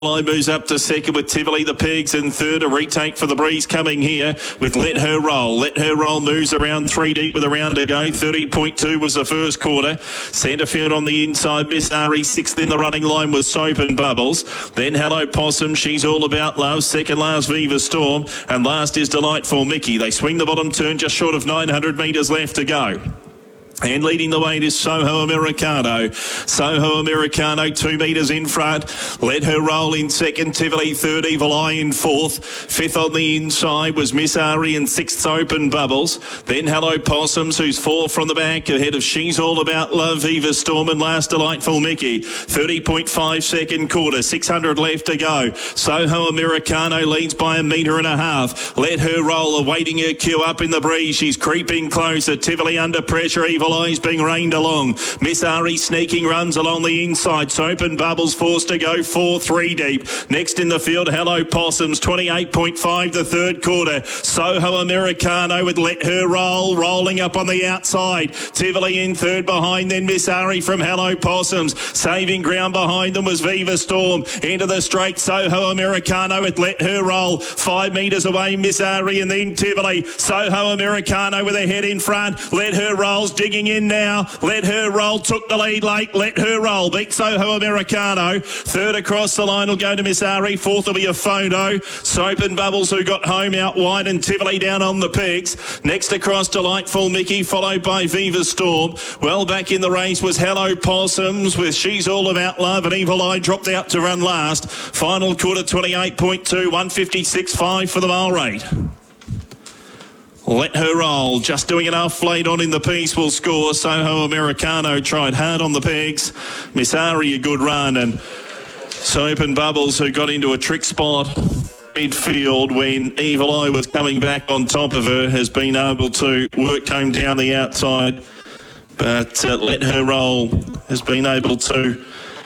Line moves up to second with Tivoli the Pigs, and third a retake for the Breeze coming here with Let Her Roll. Let Her Roll moves around 3 deep with a round to go. 30.2 was the first quarter. Centrefield on the inside. Miss Ari sixth in the running line with Soap and Bubbles. Then Hello Possum, She's All About Love. Second last Viva Storm, and last is Delightful Mickey. They swing the bottom turn just short of 900 metres left to go. And leading the way is Soho Americano. Soho Americano 2 metres in front. Let Her Roll in second. Tivoli third. Evil Eye in fourth. Fifth on the inside was Miss Ari, and sixth Open Bubbles. Then Hello Possums, who's fourth from the back ahead of She's All About Love, Viva Storm, and last Delightful Mickey. 30.5 second quarter. 600 left to go. Soho Americano leads by 1.5 metres. Let Her Roll awaiting her cue up in the Breeze. She's creeping closer. Tivoli under pressure. Evil Eyes being reined along. Miss Ari sneaking runs along the inside. Soap and Bubbles forced to go 4-3 deep. Next in the field, Hello Possums, 28.5 the third quarter. Soho Americano with Let Her Roll, rolling up on the outside. Tivoli in third behind, then Miss Ari from Hello Possums. Saving ground behind them was Viva Storm. Into the straight, Soho Americano with Let Her Roll. 5 metres away, Miss Ari, and then Tivoli. Soho Americano with a head in front. Let Her Roll's digging in now. Let Her Roll took the lead late. Let Her Roll beat Soho Americano. Third across the line will go to Miss Ari. Fourth will be a photo. Soap and Bubbles, who got home out wide, and Tivoli down on the Pigs. Next across, Delightful Mickey, followed by Viva Storm. Well back in the race was Hello Possums with She's All About Love, and Evil Eye dropped out to run last. Final quarter 28.2, 156.5 for the mile rate. Let Her Roll, just doing enough late on in the piece, will score. Soho Americano tried hard on the pegs. Miss Ari a good run, and Soap and Bubbles, who got into a trick spot midfield when Evil Eye was coming back on top of her, has been able to work home down the outside. But Let Her Roll has been able to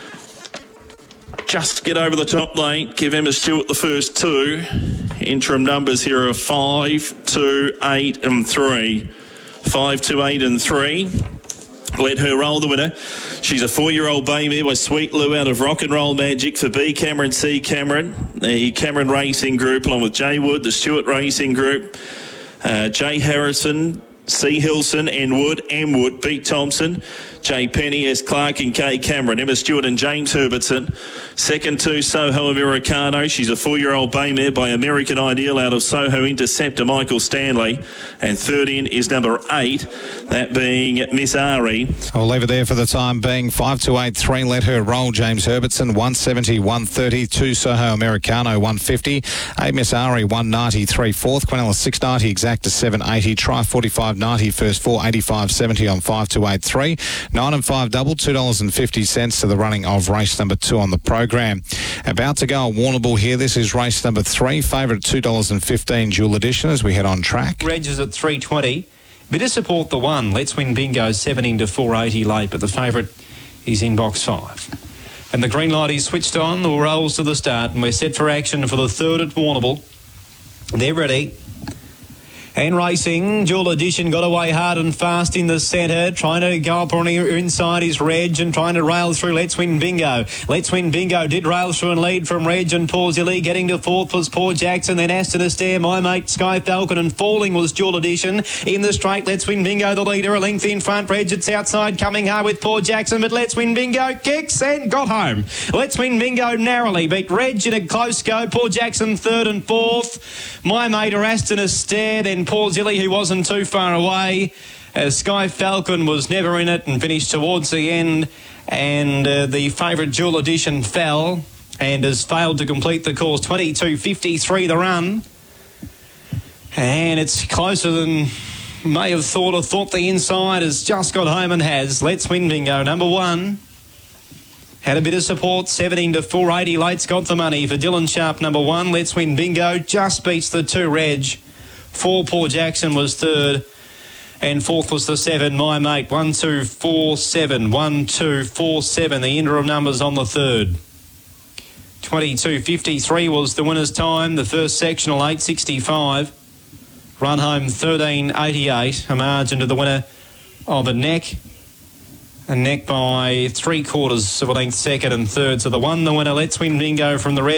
just get over the top late, give Emma Stewart the first two. Interim numbers here are 5, 2, 8 and 3. 5, 2, 8 and 3. Let Her Roll the winner. She's a 4-year-old bay mare by Sweet Lou out of Rock and Roll Magic for B Cameron, C Cameron. The Cameron Racing Group along with Jay Wood, the Stewart Racing Group. Jay Harrison, C Hilson, N Wood, M Wood, Pete Thompson, J Penny, S Clark and K Cameron, Emma Stewart and James Herbertson. Second to Soho Americano. She's a 4-year-old bay mare by American Ideal out of Soho Interceptor Michael Stanley. And third in is number 8, that being Miss Ari. I'll leave it there for the time being. 5, 2, 8, 3. Let Her Roll, James Herbertson, 170, 130. 2 Soho Americano, 150. 8 Miss Ari, 190, 3 fourth. Quinella 690, Exacta 780. Try 45.90, first 4, 85.70 on 5, 2, 8, 3. 9 and 5 double, $2.50 to the running of race number 2 on the program. About to go a Warrnambool here. This is race number 3. Favourite $2.15 dual edition as we head on track. Reg is at 3.20. Bit of support the 1. Let's Win Bingo 70 to 480 late, but the favourite is in box 5. And the green light is switched on. The rolls to the start, and we're set for action for the third at Warrnambool. They're ready. And racing, dual edition got away hard and fast in the centre. Trying to go up on her inside is Reg, and trying to rail through Let's Win Bingo. Let's Win Bingo did rail through and lead from Reg and Pawsily. Getting to fourth was Paul Jackson, then Aston Astaire, My Mate, Sky Falcon, and falling was dual edition. In the straight, Let's Win Bingo, the leader, a length in front. Reg, it's outside, coming hard with Paul Jackson, but Let's Win Bingo kicks and got home. Let's Win Bingo narrowly beat Reg in a close go. Paul Jackson third and fourth. My Mate or Aston Astaire, then Paul Zilly, who wasn't too far away. Sky Falcon was never in it and finished towards the end. And the favourite dual edition fell and has failed to complete the course. 22.53 the run. And it's closer than may have thought. I thought the inside has just got home and has. Let's Win Bingo, number 1. Had a bit of support, 17 to 480. Late's got the money for Dylan Sharp, number 1. Let's Win Bingo just beats the 2 Reg. 4 Paul Jackson was third, and fourth was the 7 My Mate. 1, 2, 4, 7. 1, 2, 4, 7. The interim numbers on the third. 22.53 was the winner's time. The first sectional 8.65. Run home 13.88. A margin to the winner of a neck. And neck by 3/4 of a length, second and third. So the winner, Let's Win Bingo from the red.